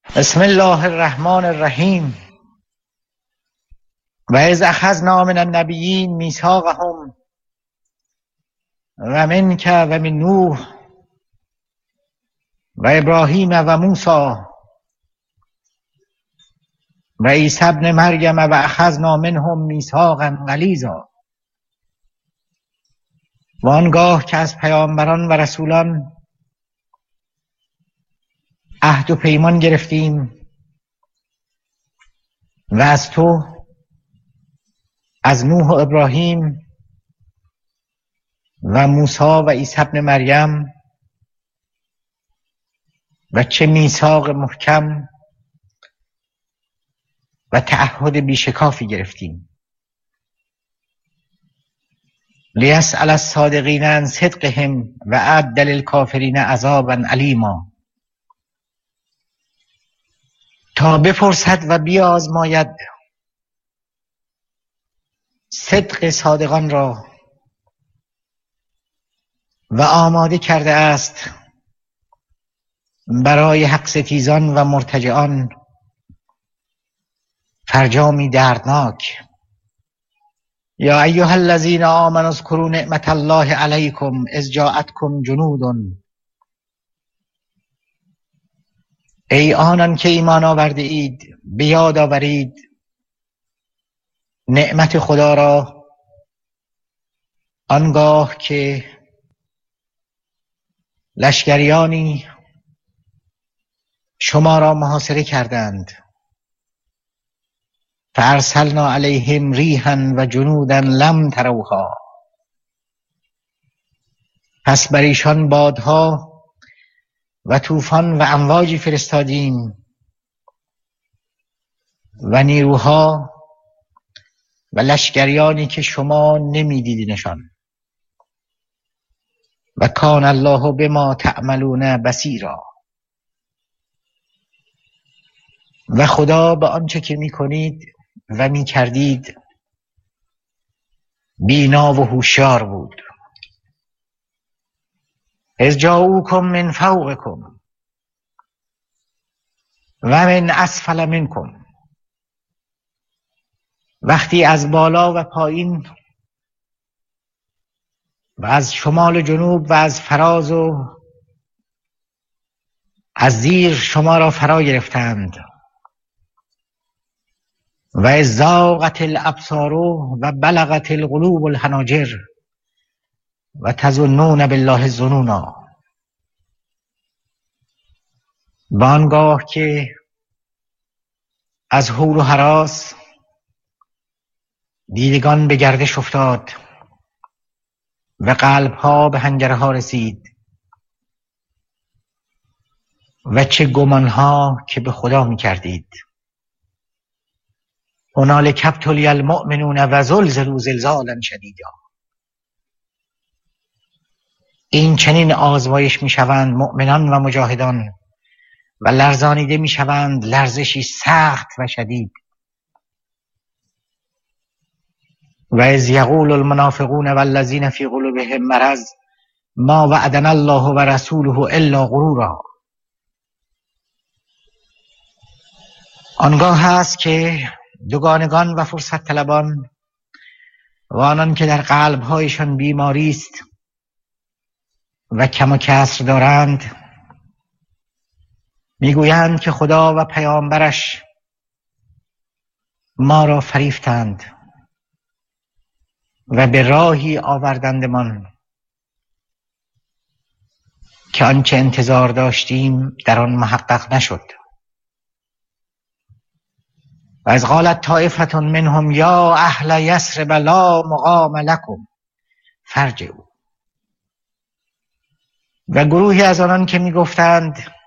بسم الله الرحمن الرحیم. و اذ اخذنا من النبیین میثاقهم و منک و من نوح و ابراهیم و موسی و عیسی ابن مریم و اخذنا منهم میثاقا غلیظا. و آنگاه که از پیامبران و رسولان عهد و پیمان گرفتیم و از تو، از نوح و ابراهیم و موسی و عیسی ابن مریم، و چه میثاق محکم و تعهد بیشکافی گرفتیم. لیسأل الصادقین عن صدقهم و اعد للکافرین عذابا الیما. تا بپرسد و بیازماید صدق صادقان را و آماده کرده است برای حق ستیزان و مرتجعان فرجامی دردناک. یا ایها الذین آمنوا اذکروا نعمت الله علیکم اذ جاءتکم جنود. ای آنان که ایمان آورده اید، به یاد آورید نعمت خدا را آنگاه که لشکریانی شما را محاصره کردند. فارسلنا علیهم ریحا و جنودا لم تروها. پس بر ایشان بادها و طوفان و امواجی فرستادیم و نیروها و لشکریانی که شما نمیدیدینشان. و کان الله بما تعملون بصیرا. و خدا به آنچه که میکنید و میکردید بینا و هوشیار بود. اذ جاءوکم من فوقکم و من اسفل منکم. وقتی از بالا و پایین و از شمال و جنوب و از فراز و از زیر شما را فرا گرفتند. و اذ زاغت الابصار و بلغت القلوب الحناجر و تظنون بالله الظنونا. بانگاه که از هول و هراس دیدگان به گردش افتاد و قلبها به حنجره ها رسید و چه گمانها که به خدا می کردید. هنالک ابتلی المؤمنون و زلزلوا زلزالا شدیدا. این چنین آزمایش می شوند مؤمنان و مجاهدان و لرزانیده می شوند لرزشی سخت و شدید. و اذ یقول المنافقون والذین فی قلوبهم مرض ما وعدنا الله و رسوله الا غرورا. آنگاه هست که دوگانگان و فرصت طلبان و آنان که در قلبهایشان بیماری است و کم و کسر دارند میگویند که خدا و پیامبرش ما را فریفتند و به راهی آوردندمان که آنچه انتظار داشتیم در آن محقق نشد. و از قالت طائفة منهم یا اهل یثرب لا مقام لکم فارجعوا. و گروهی از آنان که میگفتند